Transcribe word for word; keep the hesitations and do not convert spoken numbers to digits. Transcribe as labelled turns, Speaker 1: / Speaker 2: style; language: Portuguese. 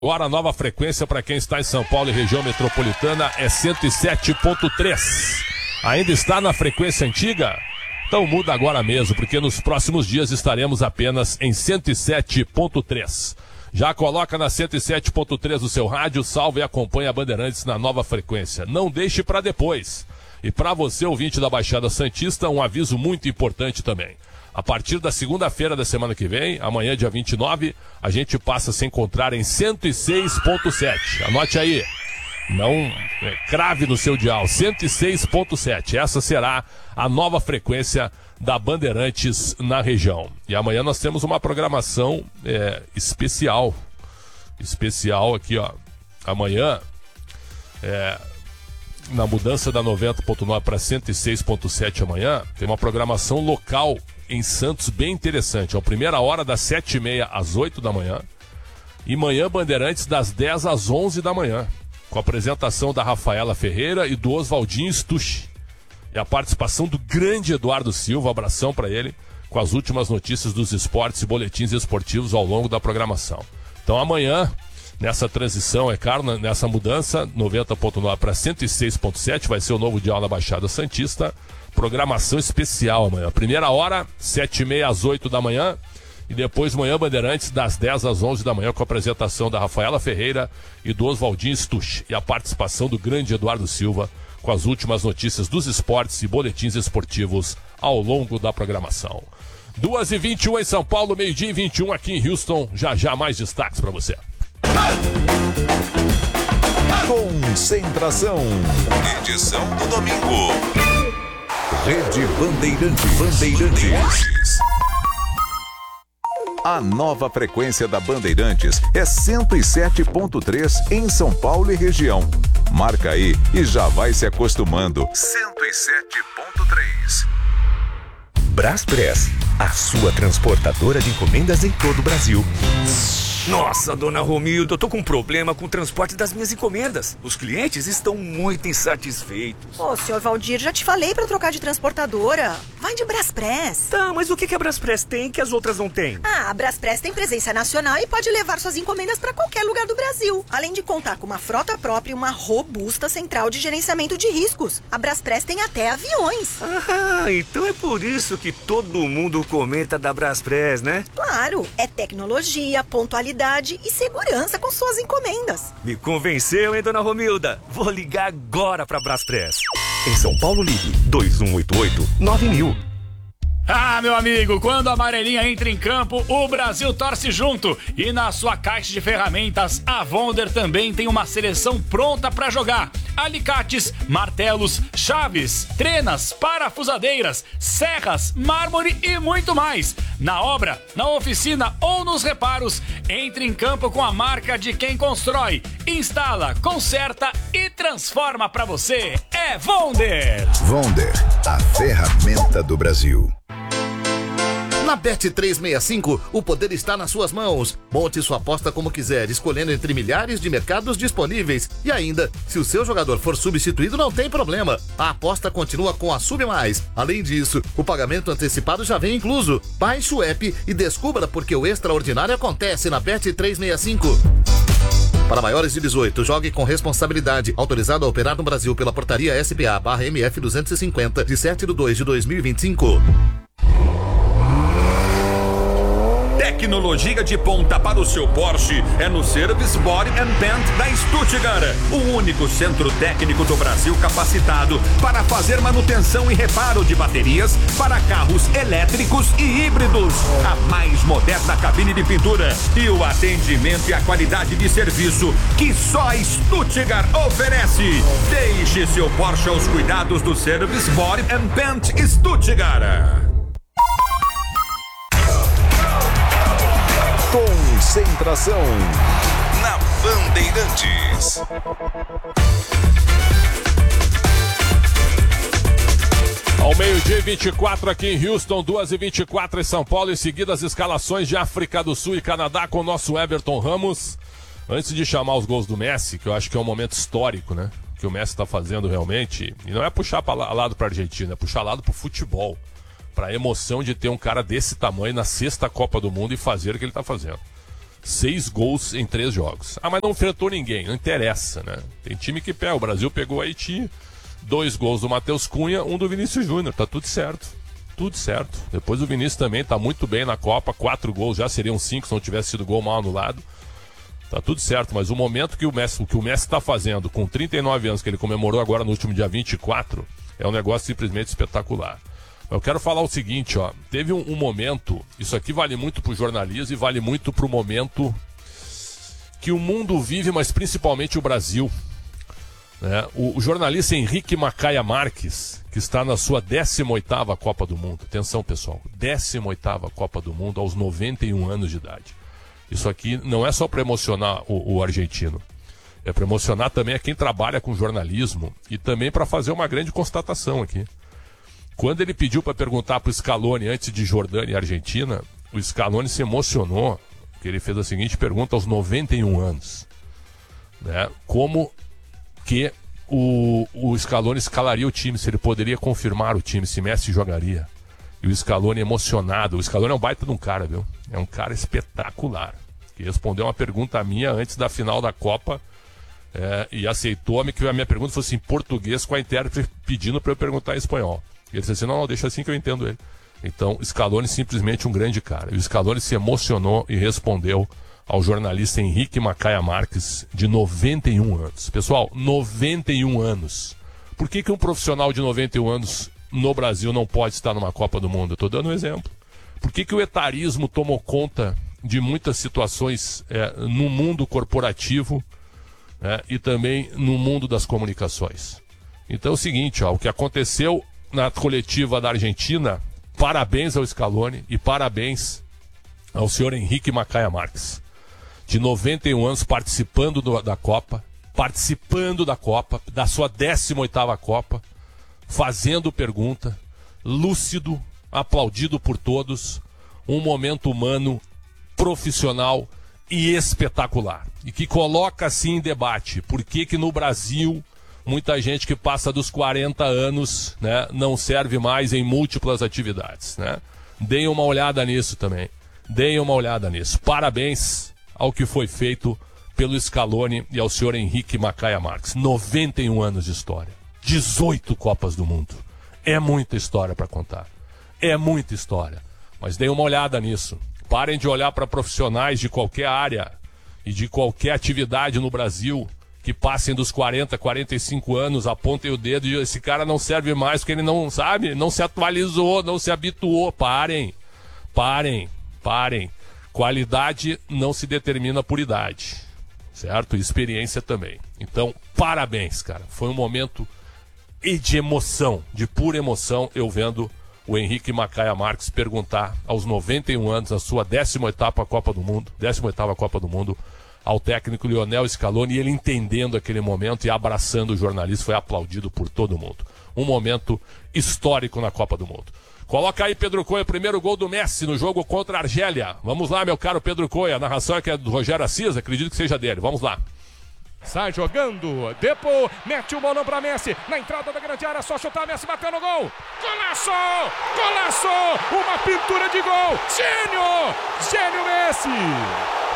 Speaker 1: Agora a nova frequência para quem está em São Paulo e região metropolitana é cento e sete ponto três. Ainda está na frequência antiga? Então muda agora mesmo, porque nos próximos dias estaremos apenas em cento e sete ponto três. Já coloca na cento e sete ponto três o seu rádio, salva e acompanha a Bandeirantes na nova frequência. Não deixe para depois. E para você, ouvinte da Baixada Santista, um aviso muito importante também. A partir da segunda-feira da semana que vem, amanhã dia vinte e nove, a gente passa a se encontrar em cento e seis ponto sete. Anote aí, não é, crave no seu dial, cento e seis ponto sete. Essa será a nova frequência da Bandeirantes na região. E amanhã nós temos uma programação é, especial. Especial aqui, ó. Amanhã, é, na mudança da noventa ponto nove para cento e seis ponto sete amanhã, tem uma programação local em Santos bem interessante. É a primeira hora das sete e meia às oito da manhã. E manhã Bandeirantes das dez às onze da manhã. Com a apresentação da Rafaela Ferreira e do Oswaldinho Stucci. E a participação do grande Eduardo Silva, abração para ele, com as últimas notícias dos esportes e boletins esportivos ao longo da programação. Então amanhã, nessa transição, é claro, nessa mudança, noventa ponto nove para cento e seis ponto sete, vai ser o novo dial na Baixada Santista. Programação especial amanhã. Primeira hora, sete e meia às oito da manhã. E depois manhã Bandeirantes das dez às onze da manhã, com a apresentação da Rafaela Ferreira e do Oswaldinho Stucci. E a participação do grande Eduardo Silva, com as últimas notícias dos esportes e boletins esportivos ao longo da programação. duas e vinte e um em São Paulo, meio-dia e vinte e um aqui em Houston. Já já mais destaques para você.
Speaker 2: Concentração. Edição do domingo. Rede Bandeirantes. Bandeirantes. A nova frequência da Bandeirantes é cento e sete ponto três em São Paulo e região. Marca aí e já vai se acostumando. cento e sete ponto três.
Speaker 3: Braspress, a sua transportadora de encomendas em todo o Brasil.
Speaker 4: Nossa, dona Romilda, eu tô com um problema com o transporte das minhas encomendas. Os clientes estão muito insatisfeitos.
Speaker 5: Ô, senhor Valdir, já te falei pra trocar de transportadora. Vai de Braspress.
Speaker 4: Tá, mas o que, que a Braspress tem que as outras não têm?
Speaker 5: Ah, a Braspress tem presença nacional e pode levar suas encomendas pra qualquer lugar do Brasil. Além de contar com uma frota própria e uma robusta central de gerenciamento de riscos. A Braspress tem até aviões.
Speaker 4: Ah, então é por isso que todo mundo comenta da Braspress, né?
Speaker 5: Claro, é tecnologia, pontualidade e segurança com suas encomendas.
Speaker 4: Me convenceu, hein, dona Romilda? Vou ligar agora pra Braspress.
Speaker 3: Em São Paulo, ligue dois um oito oito nove mil.
Speaker 6: Ah, meu amigo, quando a amarelinha entra em campo, o Brasil torce junto. E na sua caixa de ferramentas, a Wonder também tem uma seleção pronta para jogar. Alicates, martelos, chaves, trenas, parafusadeiras, serras, mármore e muito mais. Na obra, na oficina ou nos reparos, entre em campo com a marca de quem constrói, instala, conserta e transforma para você. É Wonder!
Speaker 2: Wonder, a ferramenta do Brasil.
Speaker 7: Na Bet trezentos e sessenta e cinco, o poder está nas suas mãos. Monte sua aposta como quiser, escolhendo entre milhares de mercados disponíveis. E ainda, se o seu jogador for substituído, não tem problema. A aposta continua com a Sub Mais. Além disso, o pagamento antecipado já vem incluso. Baixe o app e descubra porque o extraordinário acontece na Bet trezentos e sessenta e cinco. Para maiores de dezoito, jogue com responsabilidade. Autorizado a operar no Brasil pela portaria S P A barra M F duzentos e cinquenta, de sete de dois de dois mil e vinte e cinco.
Speaker 8: Tecnologia de ponta para o seu Porsche é no Service Body and Paint da Stuttgart, o único centro técnico do Brasil capacitado para fazer manutenção e reparo de baterias para carros elétricos e híbridos. A mais moderna cabine de pintura e o atendimento e a qualidade de serviço que só a Stuttgart oferece. Deixe seu Porsche aos cuidados do Service Body and Paint Stuttgart.
Speaker 2: Concentração na Bandeirantes.
Speaker 1: Ao meio-dia e vinte e quatro aqui em Houston, duas e vinte e quatro em São Paulo. Em seguida, as escalações de África do Sul e Canadá com o nosso Everton Ramos. Antes de chamar os gols do Messi, que eu acho que é um momento histórico, né? Que o Messi está fazendo realmente. E não é puxar para lado para a Argentina, é puxar lado para o futebol. Para a emoção de ter um cara desse tamanho na sexta Copa do Mundo e fazer o que ele está fazendo. Seis gols em três jogos. Ah, mas não enfrentou ninguém, não interessa, né? Tem time que pega, o Brasil pegou o Haiti, dois gols do Matheus Cunha, um do Vinícius Júnior, tá tudo certo. Tudo certo. Depois o Vinícius também tá muito bem na Copa, quatro gols, já seriam cinco se não tivesse sido gol mal anulado. Tá tudo certo, mas o momento que o Messi, o que o Messi tá fazendo com trinta e nove anos, que ele comemorou agora no último dia vinte e quatro, é um negócio simplesmente espetacular. Eu quero falar o seguinte, ó, teve um, um momento, isso aqui vale muito pro jornalismo e vale muito pro momento que o mundo vive, mas principalmente o Brasil. Né? O, o jornalista Henrique Macaia Marques, que está na sua décima oitava Copa do Mundo, atenção pessoal, décima oitava Copa do Mundo aos noventa e um anos de idade. Isso aqui não é só para emocionar o, o argentino, é para emocionar também a quem trabalha com jornalismo e também para fazer uma grande constatação aqui. Quando ele pediu para perguntar para o Scaloni antes de Jordânia e Argentina, o Scaloni se emocionou, porque ele fez a seguinte pergunta aos noventa e um anos. Né? Como que o, o Scaloni escalaria o time, se ele poderia confirmar o time, se Messi jogaria. E o Scaloni emocionado. O Scaloni é um baita de um cara, viu? É um cara espetacular. Que respondeu uma pergunta minha antes da final da Copa é, e aceitou-me que a minha pergunta fosse em português com a intérprete pedindo para eu perguntar em espanhol. E ele disse assim, não, não, deixa assim que eu entendo ele. Então, Scaloni simplesmente um grande cara. E o Scaloni se emocionou e respondeu ao jornalista Henrique Macaia Marques, de noventa e um anos. Pessoal, noventa e um anos. Por que que um profissional de noventa e um anos no Brasil não pode estar numa Copa do Mundo? Eu estou dando um exemplo. Por que que o etarismo tomou conta de muitas situações é, no mundo corporativo é, e também no mundo das comunicações? Então é o seguinte, ó, o que aconteceu na coletiva da Argentina, parabéns ao Scaloni e parabéns ao senhor Henrique Macaia Marques, de noventa e um anos, participando do, da Copa, participando da Copa, da sua décima oitava Copa, fazendo pergunta, lúcido, aplaudido por todos, um momento humano, profissional e espetacular. E que coloca assim em debate, por que que no Brasil muita gente que passa dos quarenta anos, né, não serve mais em múltiplas atividades, né? Deem uma olhada nisso também. Deem uma olhada nisso. Parabéns ao que foi feito pelo Scaloni e ao senhor Henrique Macaia Marques. noventa e um anos de história. dezoito Copas do Mundo. É muita história para contar. É muita história. Mas deem uma olhada nisso. Parem de olhar para profissionais de qualquer área e de qualquer atividade no Brasil que passem dos quarenta, quarenta e cinco anos, apontem o dedo e esse cara não serve mais porque ele não, sabe, não se atualizou, não se habituou. Parem, parem, parem. Qualidade não se determina por idade, certo? E experiência também. Então, parabéns, cara. Foi um momento de emoção, de pura emoção, eu vendo o Henrique Macaia Marques perguntar aos noventa e um anos, na sua décima oitava Copa do Mundo, décima oitava Copa do Mundo, ao técnico Lionel Scaloni, e ele entendendo aquele momento e abraçando o jornalista, foi aplaudido por todo mundo. Um momento histórico na Copa do Mundo. Coloca aí, Pedro Coia, primeiro gol do Messi no jogo contra a Argélia. Vamos lá, meu caro Pedro Coia, a narração é que é do Rogério Assis, acredito que seja dele. Vamos lá.
Speaker 9: Sai jogando, Depô, mete o bolão pra Messi, na entrada da grande área, só chutar, Messi bateu no gol, golaço, golaço, uma pintura de gol, gênio, gênio Messi.